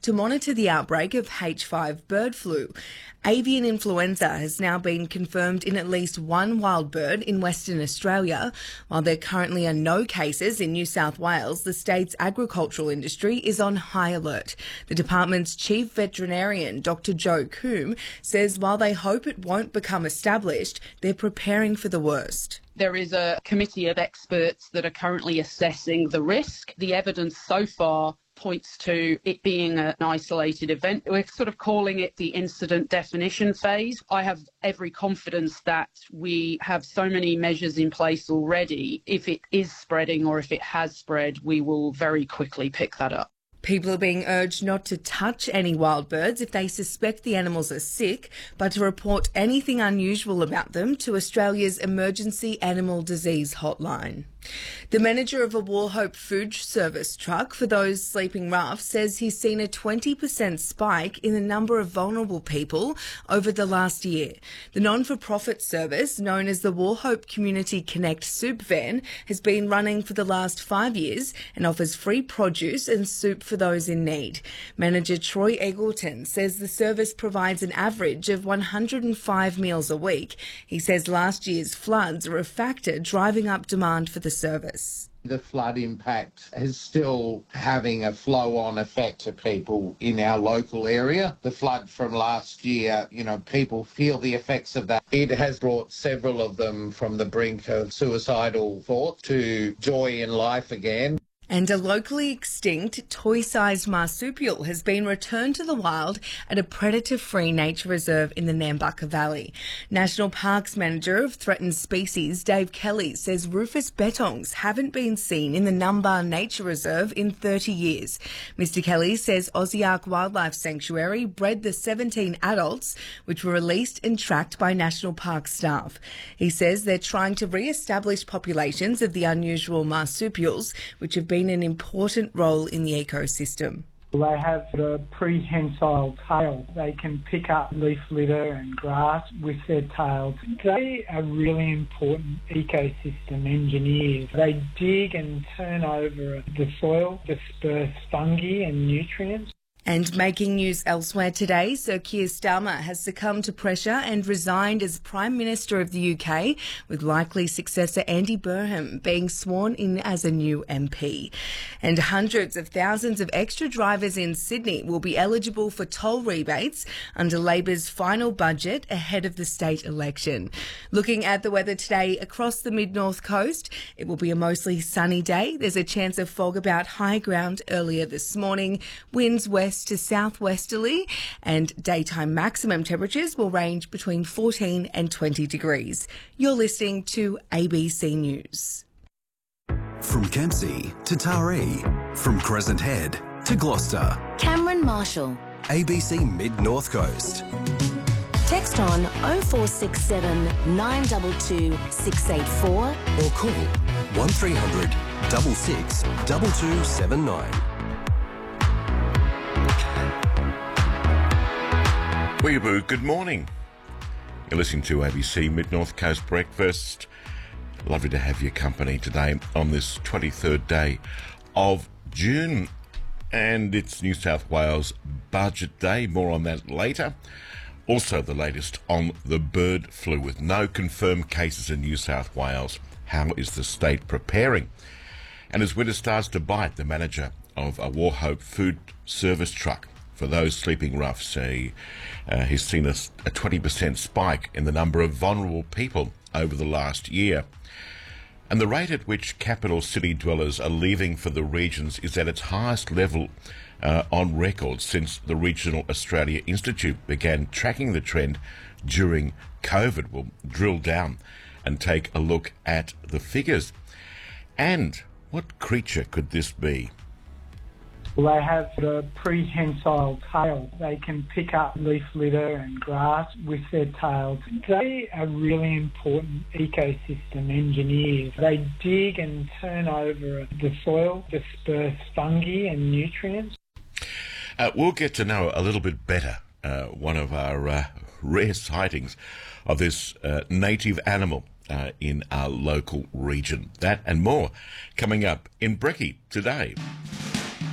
to monitor the outbreak of H5 bird flu. Avian influenza has now been confirmed in at least one wild bird in Western Australia. While there currently are no cases in New South Wales, the state's agricultural industry is on high alert. The department's chief veterinarian, Dr. Joe Coombe, says while they hope it won't become established, they're preparing for the worst. There is a committee of experts that are currently assessing the risk. The evidence so far points to it being an isolated event. We're sort of calling it the incident definition phase. I have every confidence that we have so many measures in place already. If it is spreading or if it has spread, we will very quickly pick that up. People are being urged not to touch any wild birds if they suspect the animals are sick, but to report anything unusual about them to Australia's Emergency Animal Disease Hotline. The manager of a Warhope food service truck for those sleeping rough says he's seen a 20% spike in the number of vulnerable people over the last year. The non-for-profit service, known as the Warhope Community Connect Soup Van, has been running for the last 5 years and offers free produce and soup for those in need. Manager Troy Eggleton says the service provides an average of 105 meals a week. He says last year's floods are a factor driving up demand for the service. The flood impact is still having a flow-on effect to people in our local area. The flood from last year, people feel the effects of that. It has brought several of them from the brink of suicidal thought to joy in life again. And a locally extinct toy-sized marsupial has been returned to the wild at a predator-free nature reserve in the Nambucca Valley. National Parks Manager of Threatened Species, Dave Kelly, says rufous bettongs haven't been seen in the Numbar Nature Reserve in 30 years. Mr Kelly says Oziark Wildlife Sanctuary bred the 17 adults, which were released and tracked by National Park staff. He says they're trying to re-establish populations of the unusual marsupials, which have been an important role in the ecosystem. They have a prehensile tail. They can pick up leaf litter and grass with their tails. They are really important ecosystem engineers. They dig and turn over the soil, disperse fungi and nutrients. And making news elsewhere today, Sir Keir Starmer has succumbed to pressure and resigned as Prime Minister of the UK, with likely successor Andy Burnham being sworn in as a new MP. And hundreds of thousands of extra drivers in Sydney will be eligible for toll rebates under Labor's final budget ahead of the state election. Looking at the weather today across the mid-north coast, it will be a mostly sunny day. There's a chance of fog about high ground earlier this morning. Winds west to southwesterly, and daytime maximum temperatures will range between 14 and 20 degrees. You're listening to ABC News. From Kempsey to Taree, from Crescent Head to Gloucester. Cameron Marshall. ABC Mid-North Coast. Text on 0467 922 684 or call 1300 66 2279. Weeaboo, good morning. You're listening to ABC Mid-North Coast Breakfast. Lovely to have your company today on this 23rd day of June. And it's New South Wales Budget Day. More on that later. Also the latest on the bird flu with no confirmed cases in New South Wales. How is the state preparing? And as winter starts to bite, the manager of a Warhope food service truck for those sleeping rough say he's seen a 20% spike in the number of vulnerable people over the last year. And the rate at which capital city dwellers are leaving for the regions is at its highest level on record since the Regional Australia Institute began tracking the trend during COVID. We'll drill down and take a look at the figures. And what creature could this be? They have a prehensile tail. They can pick up leaf litter and grass with their tails. They are really important ecosystem engineers. They dig and turn over the soil, disperse fungi and nutrients. We'll get to know a little bit better one of our rare sightings of this native animal in our local region. That and more coming up in Brekkie today.